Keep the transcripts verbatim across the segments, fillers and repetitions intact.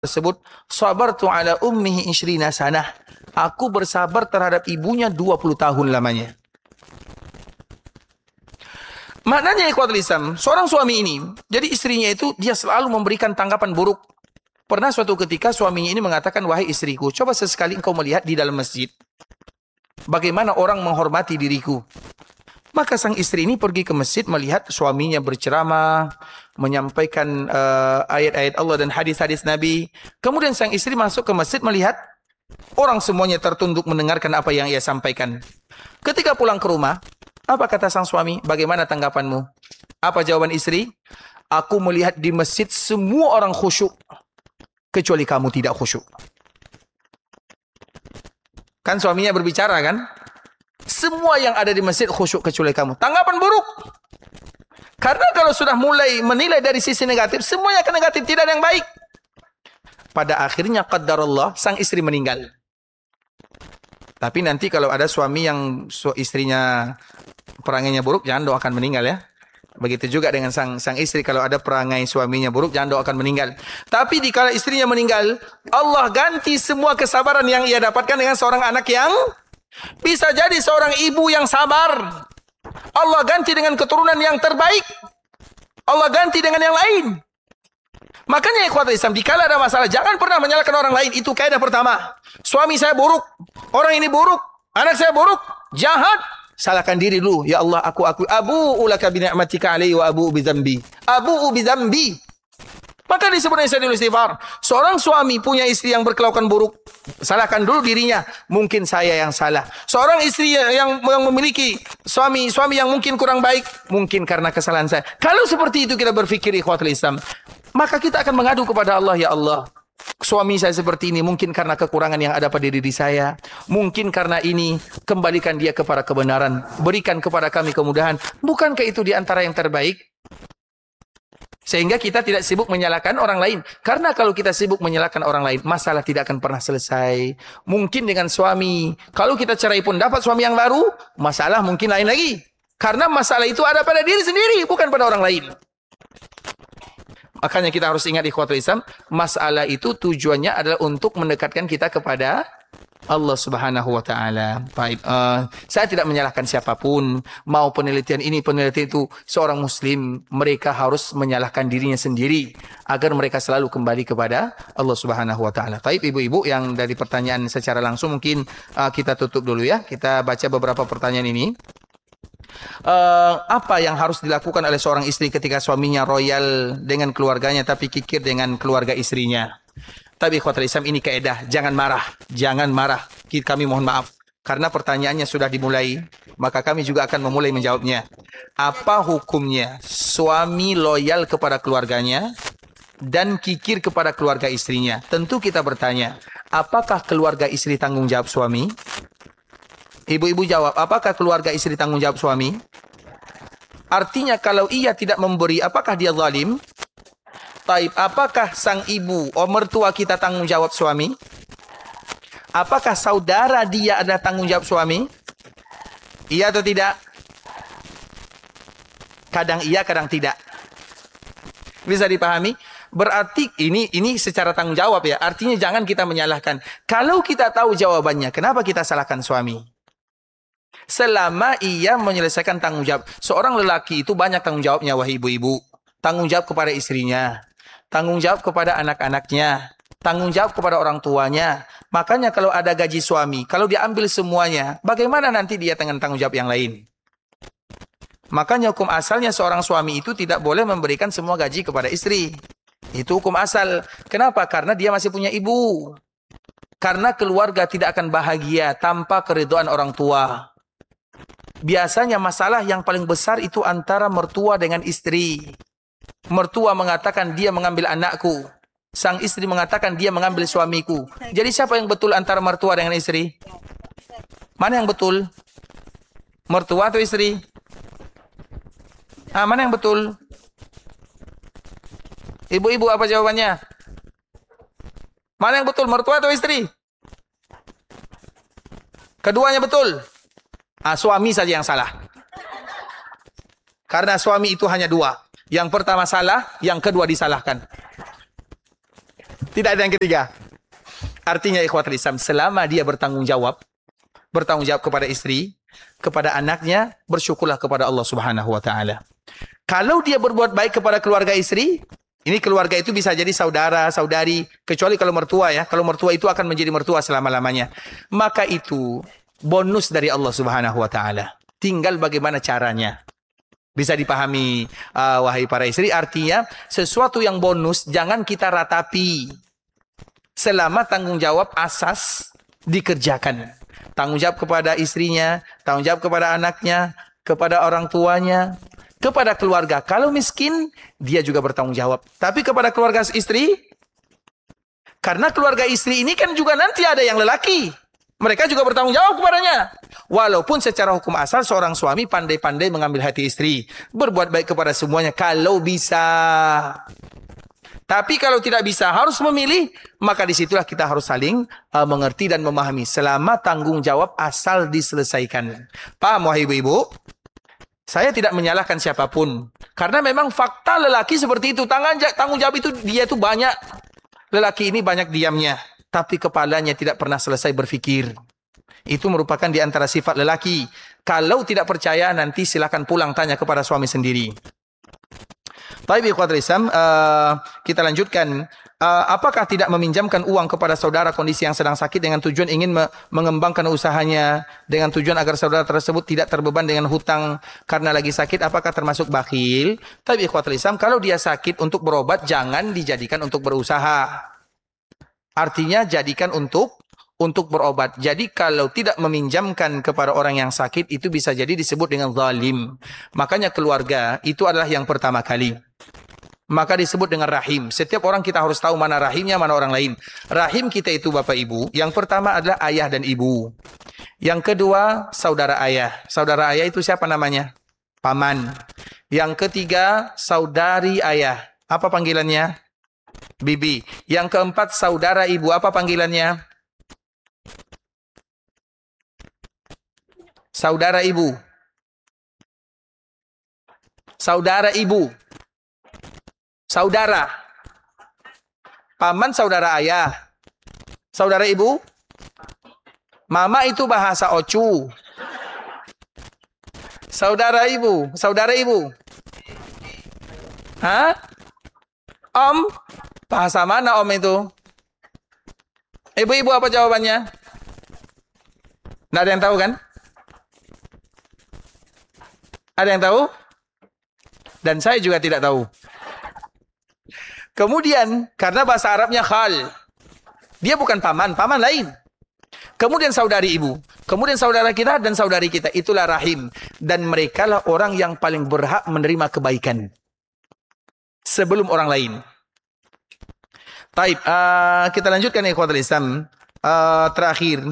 tersebut, sabartu ala ummihi ishrina sanah. Aku bersabar terhadap ibunya dua puluh tahun lamanya. Maknanya ikhwatul Islam, seorang suami ini, jadi istrinya itu dia selalu memberikan tanggapan buruk. Pernah suatu ketika suaminya ini mengatakan, wahai istriku, coba sesekali engkau melihat di dalam masjid, bagaimana orang menghormati diriku. Maka sang istri ini pergi ke masjid melihat suaminya berceramah, menyampaikan uh, ayat-ayat Allah dan hadis-hadis Nabi. Kemudian sang istri masuk ke masjid melihat orang semuanya tertunduk mendengarkan apa yang ia sampaikan. Ketika pulang ke rumah, apa kata sang suami? Bagaimana tanggapanmu? Apa jawaban istri? Aku melihat di masjid semua orang khusyuk, kecuali kamu tidak khusyuk. Kan suaminya berbicara kan? Semua yang ada di masjid khusyuk kecuali kamu. Tanggapan buruk. Karena kalau sudah mulai menilai dari sisi negatif, semuanya akan negatif, tidak ada yang baik. Pada akhirnya qaddarallah, sang istri meninggal. Tapi nanti kalau ada suami yang istrinya perangainya buruk, jangan doakan meninggal ya. Begitu juga dengan sang sang istri, kalau ada perangai suaminya buruk, jangan doakan meninggal. Tapi dikala istrinya meninggal, Allah ganti semua kesabaran yang ia dapatkan dengan seorang anak yang bisa jadi seorang ibu yang sabar. Allah ganti dengan keturunan yang terbaik. Allah ganti dengan yang lain. Makanya ikhwatul Islam, dikala ada masalah, jangan pernah menyalahkan orang lain. Itu kaidah pertama. Suami saya buruk, orang ini buruk, anak saya buruk, jahat. Salahkan diri dulu. Ya Allah, aku aku abu'u laka bi ni'matika alayhi wa abu'u bi dzambi. Abu'u bi dzambi. Maka disebut Nabi istighfar. Seorang suami punya istri yang berkelakuan buruk, salahkan dulu dirinya. Mungkin saya yang salah. Seorang istri yang, yang memiliki suami suami yang mungkin kurang baik, mungkin karena kesalahan saya. Kalau seperti itu kita berpikir ikhwatul Islam, maka kita akan mengadu kepada Allah. Ya Allah, suami saya seperti ini, mungkin karena kekurangan yang ada pada diri saya. Mungkin karena ini, kembalikan dia kepada kebenaran. Berikan kepada kami kemudahan. Bukankah itu di antara yang terbaik? Sehingga kita tidak sibuk menyalahkan orang lain. Karena kalau kita sibuk menyalahkan orang lain, masalah tidak akan pernah selesai. Mungkin dengan suami, kalau kita cerai pun dapat suami yang baru, masalah mungkin lain lagi. Karena masalah itu ada pada diri sendiri, bukan pada orang lain. Makanya kita harus ingat ikhwatul Islam, masalah itu tujuannya adalah untuk mendekatkan kita kepada Allah Subhanahu wa taala. Baik, uh, saya tidak menyalahkan siapapun, mau penelitian ini, penelitian itu, seorang muslim mereka harus menyalahkan dirinya sendiri agar mereka selalu kembali kepada Allah Subhanahu wa taala. Baik, ibu-ibu yang dari pertanyaan secara langsung mungkin uh, kita tutup dulu ya. Kita baca beberapa pertanyaan ini. Uh, apa yang harus dilakukan oleh seorang istri ketika suaminya royal dengan keluarganya tapi kikir dengan keluarga istrinya? Tapi ikhwatul Islam, ini kaedah, jangan marah, jangan marah. Kami mohon maaf karena pertanyaannya sudah dimulai, maka kami juga akan memulai menjawabnya. Apa hukumnya suami loyal kepada keluarganya dan kikir kepada keluarga istrinya? Tentu kita bertanya, apakah keluarga istri tanggung jawab suami? Ibu-ibu jawab, apakah keluarga istri tanggung jawab suami? Artinya kalau ia tidak memberi, apakah dia zalim? Taib, apakah sang ibu, oh mertua kita tanggung jawab suami? Apakah saudara dia adalah tanggung jawab suami? Iya atau tidak? Kadang iya, kadang tidak. Bisa dipahami? Berarti ini ini secara tanggung jawab ya. Artinya jangan kita menyalahkan. Kalau kita tahu jawabannya, kenapa kita salahkan suami? Selama ia menyelesaikan tanggung jawab. Seorang lelaki itu banyak tanggung jawabnya, wahai ibu-ibu. Tanggung jawab kepada istrinya, tanggung jawab kepada anak-anaknya, tanggung jawab kepada orang tuanya. Makanya kalau ada gaji suami, kalau diambil semuanya, bagaimana nanti dia dengan tanggung jawab yang lain? Makanya hukum asalnya seorang suami itu tidak boleh memberikan semua gaji kepada istri. Itu hukum asal. Kenapa? Karena dia masih punya ibu. Karena keluarga tidak akan bahagia tanpa keridhaan orang tua. Biasanya masalah yang paling besar itu antara mertua dengan istri. Mertua mengatakan dia mengambil anakku. Sang istri mengatakan dia mengambil suamiku. Jadi siapa yang betul antara mertua dengan istri? Mana yang betul? Mertua atau istri? Ah, mana yang betul? Ibu-ibu apa jawabannya? Mana yang betul, mertua atau istri? Keduanya betul. Ah, suami saja yang salah. Karena suami itu hanya dua. Yang pertama salah, yang kedua disalahkan. Tidak ada yang ketiga. Artinya ikhwatul Islam, selama dia bertanggung jawab, bertanggung jawab kepada istri, kepada anaknya, bersyukurlah kepada Allah Subhanahu wa taala. Kalau dia berbuat baik kepada keluarga istri, ini keluarga itu bisa jadi saudara, saudari, kecuali kalau mertua ya. Kalau mertua itu akan menjadi mertua selama-lamanya. Maka itu bonus dari Allah Subhanahu wa taala. Tinggal bagaimana caranya. Bisa dipahami uh, wahai para istri, artinya sesuatu yang bonus jangan kita ratapi. Selama tanggung jawab asas dikerjakan. Tanggung jawab kepada istrinya, tanggung jawab kepada anaknya, kepada orang tuanya, kepada keluarga. Kalau miskin, dia juga bertanggung jawab. Tapi kepada keluarga istri, karena keluarga istri ini kan juga nanti ada yang lelaki. Mereka juga bertanggung jawab kepadanya. Walaupun secara hukum asal seorang suami pandai-pandai mengambil hati istri. Berbuat baik kepada semuanya kalau bisa. Tapi kalau tidak bisa, harus memilih, maka disitulah kita harus saling uh, mengerti dan memahami. Selama tanggung jawab asal diselesaikan. Paham wahai ibu-ibu? Saya tidak menyalahkan siapapun. Karena memang fakta lelaki seperti itu. Tanggung jawab itu dia itu banyak. Lelaki ini banyak diamnya. Tapi kepalanya tidak pernah selesai berfikir. Itu merupakan di antara sifat lelaki. Kalau tidak percaya, nanti silakan pulang tanya kepada suami sendiri. Baik, ikhwatul Islam, uh, kita lanjutkan. Uh, apakah tidak meminjamkan uang kepada saudara kondisi yang sedang sakit dengan tujuan ingin me mengembangkan usahanya, dengan tujuan agar saudara tersebut tidak terbeban dengan hutang karena lagi sakit, apakah termasuk bakhil? Tapi ikhwatul Islam, kalau dia sakit untuk berobat, jangan dijadikan untuk berusaha. Artinya jadikan untuk untuk berobat. Jadi kalau tidak meminjamkan kepada orang yang sakit, itu bisa jadi disebut dengan zalim. Makanya keluarga itu adalah yang pertama kali. Maka disebut dengan rahim. Setiap orang kita harus tahu mana rahimnya, mana orang lain. Rahim kita itu Bapak Ibu. Yang pertama adalah ayah dan ibu. Yang kedua, saudara ayah. Saudara ayah itu siapa namanya? Paman. Yang ketiga, saudari ayah. Apa panggilannya? Bibi. Yang keempat, saudara ibu. Apa panggilannya? Saudara ibu. Saudara ibu. Saudara. Paman saudara ayah. Saudara ibu. Mama itu bahasa Ocu. Saudara ibu. Saudara ibu. Hah? Om. Bahasa mana om itu? Ibu-ibu apa jawabannya? Nggak ada yang tahu kan? Ada yang tahu? Dan saya juga tidak tahu. Kemudian, karena bahasa Arabnya khal. Dia bukan paman, paman lain. Kemudian saudari ibu. Kemudian saudara kita dan saudari kita. Itulah rahim. Dan mereka lah orang yang paling berhak menerima kebaikan. Sebelum orang lain. Taib, uh, kita lanjutkan ya ikhwatul Islam. Uh, terakhir.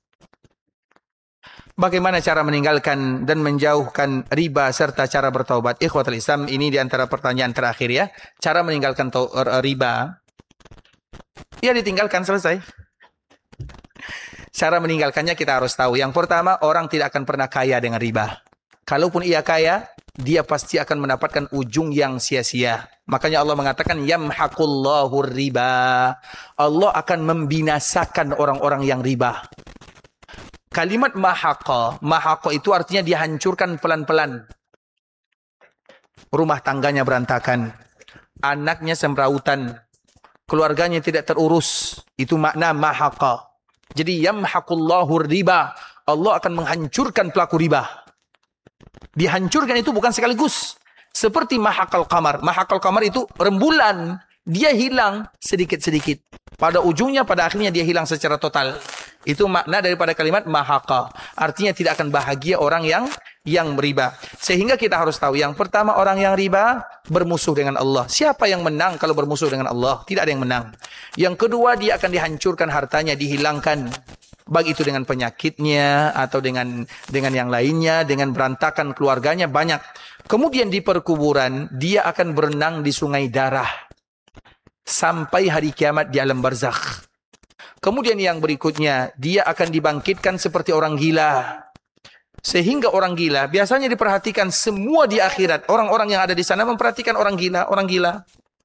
Bagaimana cara meninggalkan dan menjauhkan riba serta cara bertaubat? Ikhwatul Islam, ini diantara pertanyaan terakhir ya. Cara meninggalkan riba. Ya ditinggalkan, selesai. Cara meninggalkannya kita harus tahu. Yang pertama, orang tidak akan pernah kaya dengan riba. Kalaupun ia kaya, dia pasti akan mendapatkan ujung yang sia-sia. Makanya Allah mengatakan, yamhaqullahu riba. Allah akan membinasakan orang-orang yang riba. Kalimat mahaqa, mahaqa itu artinya dihancurkan pelan-pelan. Rumah tangganya berantakan, anaknya semrautan, keluarganya tidak terurus. Itu makna mahaqa. Jadi yamhaqullahu riba, Allah akan menghancurkan pelaku riba. Dihancurkan itu bukan sekaligus. Seperti mahaqal qamar. Mahaqal qamar itu rembulan, dia hilang sedikit-sedikit. Pada ujungnya, pada akhirnya dia hilang secara total. Itu makna daripada kalimat mahaqa. Artinya tidak akan bahagia orang yang yang riba. Sehingga kita harus tahu, yang pertama orang yang riba bermusuh dengan Allah. Siapa yang menang kalau bermusuh dengan Allah? Tidak ada yang menang. Yang kedua, dia akan dihancurkan hartanya, dihilangkan. Baik itu dengan penyakitnya atau dengan dengan yang lainnya, dengan berantakan keluarganya banyak. Kemudian di perkuburan dia akan berenang di sungai darah sampai hari kiamat di alam barzakh. Kemudian yang berikutnya, dia akan dibangkitkan seperti orang gila. Sehingga orang gila, biasanya diperhatikan semua di akhirat. Orang-orang yang ada di sana memperhatikan orang gila, orang gila.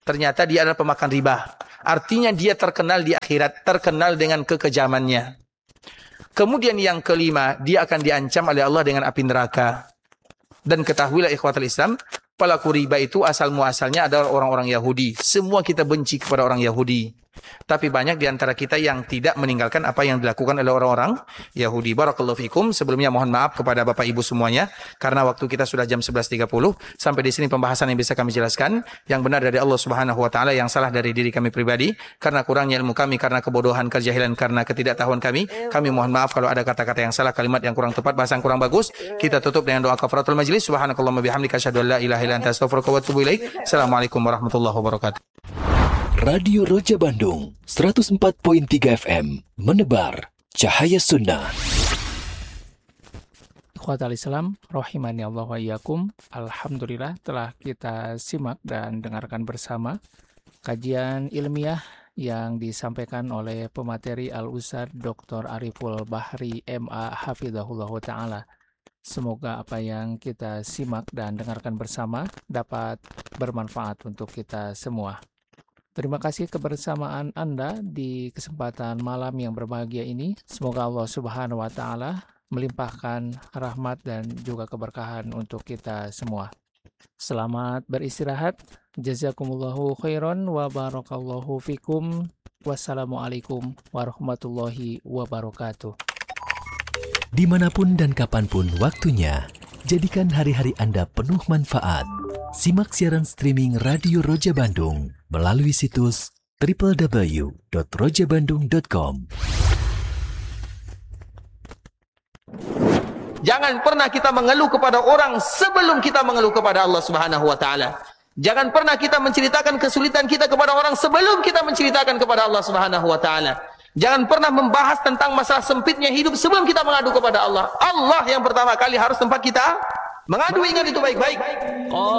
ternyata dia adalah pemakan riba. Artinya dia terkenal di akhirat, terkenal dengan kekejamannya. Kemudian yang kelima, dia akan diancam oleh Allah dengan api neraka. Dan ketahuilah ikhwatul Islam, pelaku riba itu asal muasalnya adalah orang-orang Yahudi. Semua kita benci kepada orang Yahudi. Tapi banyak di antara kita yang tidak meninggalkan apa yang dilakukan oleh orang-orang Yahudi. Barakallahu fikum. Sebelumnya mohon maaf kepada Bapak Ibu semuanya, karena waktu kita sudah jam sebelas tiga puluh. Sampai di sini pembahasan yang bisa kami jelaskan. Yang benar dari Allah Subhanahu wa taala, yang salah dari diri kami pribadi karena kurangnya ilmu kami, karena kebodohan, kejahilan, karena ketidaktahuan kami. Kami mohon maaf kalau ada kata-kata yang salah, kalimat yang kurang tepat, bahasa yang kurang bagus. Kita tutup dengan doa kafaratul majlis. Subhanakallahumma bihamdika asyhadu an la ilaha illa anta astaghfiruka wa atubu ilaik. Assalamualaikum warahmatullahi wabarakatuh. Radio Roja Bandung seratus empat koma tiga F M menebar cahaya sunnah. Ikhwatal Islam, rahimani Allah wa iyyakum. Alhamdulillah telah kita simak dan dengarkan bersama kajian ilmiah yang disampaikan oleh pemateri Al-Ustadz Doktor Ariful Bahri M A Hafizahullah Ta'ala. Semoga apa yang kita simak dan dengarkan bersama dapat bermanfaat untuk kita semua. Terima kasih kebersamaan Anda di kesempatan malam yang berbahagia ini. Semoga Allah Subhanahu wa taala melimpahkan rahmat dan juga keberkahan untuk kita semua. Selamat beristirahat. Jazakumullahu khairan wa barakallahu fikum. Wassalamualaikum warahmatullahi wabarakatuh. Dimanapun dan kapanpun waktunya, jadikan hari-hari Anda penuh manfaat. Simak siaran streaming Radio Roja Bandung melalui situs w w w dot roja bandung dot com. Jangan pernah kita mengeluh kepada orang sebelum kita mengeluh kepada Allah Subhanahu wa taala. Jangan pernah kita menceritakan kesulitan kita kepada orang sebelum kita menceritakan kepada Allah Subhanahu wa taala. Jangan pernah membahas tentang masalah sempitnya hidup sebelum kita mengadu kepada Allah. Allah yang pertama kali harus tempat kita mengadu, ingat itu baik-baik.